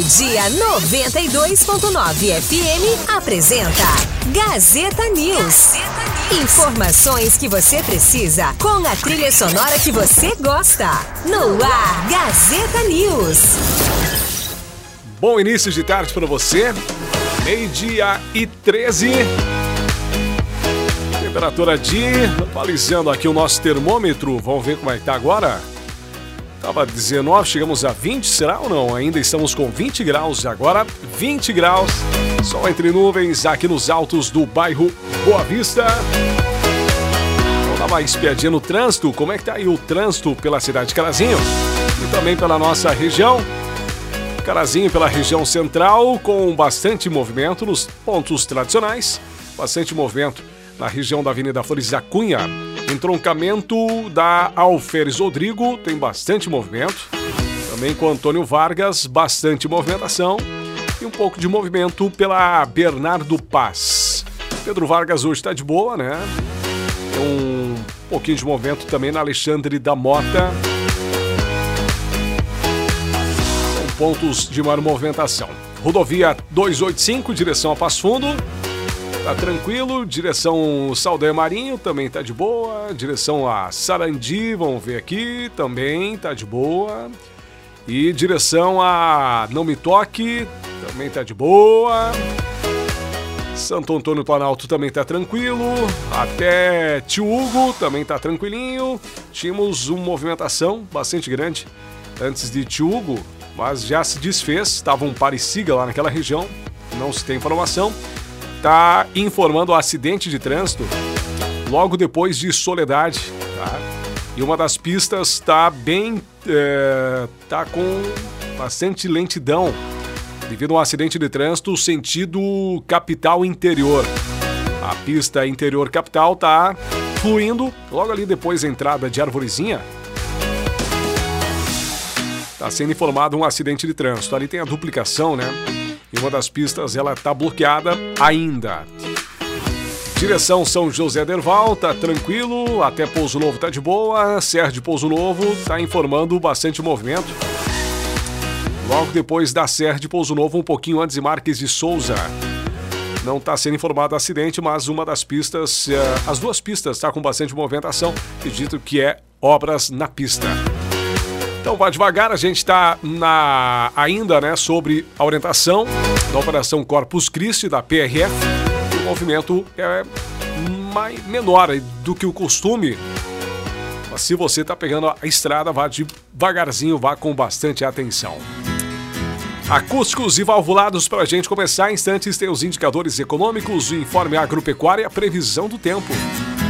Meio-dia 92.9 FM apresenta Gazeta News. Informações que você precisa com a trilha sonora que você gosta. No ar, Gazeta News. Bom início de tarde para você. Meio-dia e 13. Temperatura atualizando aqui o nosso termômetro. Vamos ver como é que tá agora. Tava 19, chegamos a 20, será ou não? Ainda estamos com 20 graus, agora 20 graus. Sol entre nuvens aqui nos altos do bairro Boa Vista. Vamos dar uma espiadinha no trânsito. Como é que tá aí o trânsito pela cidade de Carazinho? E também pela nossa região. Carazinho pela região central, com bastante movimento nos pontos tradicionais. Bastante movimento na região da Avenida Flores da Cunha. Entroncamento da Alferes Rodrigo, tem bastante movimento. Também com Antônio Vargas, bastante movimentação. E um pouco de movimento pela Bernardo Paz. Pedro Vargas hoje está de boa, né? Tem um pouquinho de movimento também na Alexandre da Mota. São pontos de maior movimentação. Rodovia 285, direção a Passo Fundo. Tá tranquilo, direção Saldanha Marinho também tá de boa, direção a Sarandi, vamos ver aqui, também tá de boa. E direção a Não Me Toque, também tá de boa. Santo Antônio do Planalto também tá tranquilo, até Tio Hugo também tá tranquilinho. Tínhamos uma movimentação bastante grande antes de Tio Hugo, mas já se desfez, estava um pare-siga lá naquela região, não se tem informação. Está informando o acidente de trânsito logo depois de Soledade, tá? E uma das pistas está tá com bastante lentidão devido a um acidente de trânsito sentido capital interior. A pista interior capital está fluindo logo ali depois da entrada de Arvorezinha. Está sendo informado um acidente de trânsito. Ali tem a duplicação, né? E uma das pistas, ela tá bloqueada ainda. Direção São José Derval, tá tranquilo. Até Pouso Novo tá de boa. Serra de Pouso Novo tá informando bastante movimento. Logo depois da Serra de Pouso Novo, um pouquinho antes de Marques de Souza. Não tá sendo informado acidente, mas uma das pistas, as duas pistas tá com bastante movimentação. Acredito que é obras na pista. Então vá devagar, a gente está ainda, né, sobre a orientação da Operação Corpus Christi, da PRF. O movimento é menor do que o costume. Mas se você está pegando a estrada, vá devagarzinho, vá com bastante atenção. Acústicos e valvulados para a gente começar. Em instantes tem os indicadores econômicos, o informe agropecuário e a previsão do tempo.